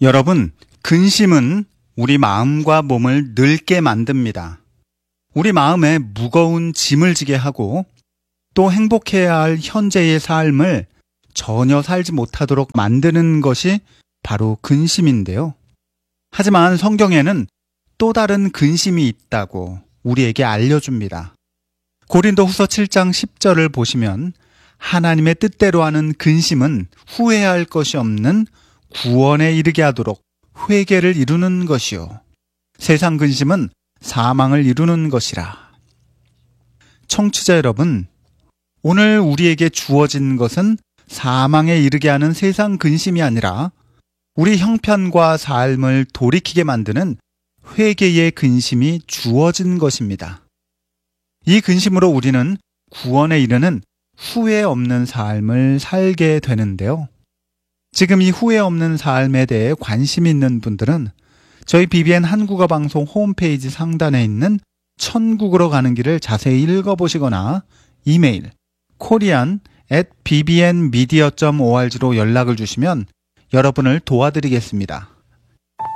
여러분, 근심은 우리 마음과 몸을 늙게 만듭니다. 우리 마음에 무거운 짐을 지게 하고 또 행복해야 할 현재의 삶을 전혀 살지 못하도록 만드는 것이 바로 근심인데요. 하지만 성경에는 또 다른 근심이 있다고 우리에게 알려줍니다. 고린도후서 7장 10절을 보시면 하나님의 뜻대로 하는 근심은 후회할 것이 없는 구원에 이르게 하도록 회개를 이루는 것이요. 세상 근심은 사망을 이루는 것이라. 청취자 여러분, 오늘 우리에게 주어진 것은 사망에 이르게 하는 세상 근심이 아니라 우리 형편과 삶을 돌이키게 만드는 회개의 근심이 주어진 것입니다. 이 근심으로 우리는 구원에 이르는 후회 없는 삶을 살게 되는데요. 지금 이 후회 없는 삶에 대해 관심 있는 분들은 저희 BBN 한국어 방송 홈페이지 상단에 있는 천국으로 가는 길을 자세히 읽어보시거나 이메일 korean@bbnmedia.org로 연락을 주시면 여러분을 도와드리겠습니다.